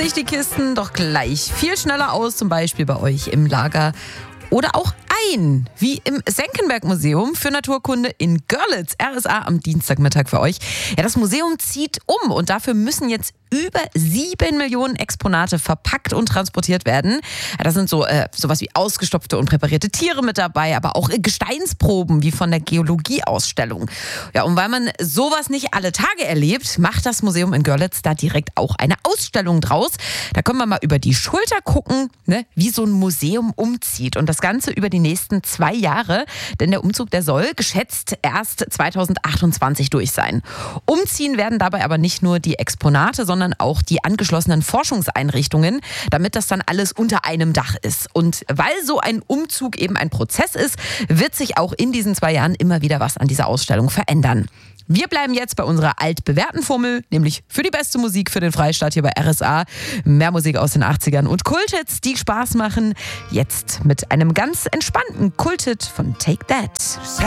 sich die Kisten doch gleich viel schneller aus, zum Beispiel bei euch im Lager. Oder auch ein, wie im Senckenberg-Museum für Naturkunde in Görlitz. RSA am Dienstagmittag für euch. Ja, das Museum zieht um und dafür müssen jetzt über 7 Millionen Exponate verpackt und transportiert werden. Ja, da sind sowas wie ausgestopfte und präparierte Tiere mit dabei, aber auch Gesteinsproben wie von der Geologieausstellung. Ja, und weil man sowas nicht alle Tage erlebt, macht das Museum in Görlitz da direkt auch eine Ausstellung draus. Da können wir mal über die Schulter gucken, ne, wie so ein Museum umzieht. Und das Ganze über die nächsten 2 Jahre, denn der Umzug, der soll geschätzt erst 2028 durch sein. Umziehen werden dabei aber nicht nur die Exponate, sondern auch die angeschlossenen Forschungseinrichtungen, damit das dann alles unter einem Dach ist. Und weil so ein Umzug eben ein Prozess ist, wird sich auch in diesen 2 Jahren immer wieder was an dieser Ausstellung verändern. Wir bleiben jetzt bei unserer altbewährten Formel, nämlich für die beste Musik für den Freistaat hier bei RSA. Mehr Musik aus den 80ern und Kulthits, die Spaß machen. Jetzt mit einem ganz entspannten Kulthit von Take That.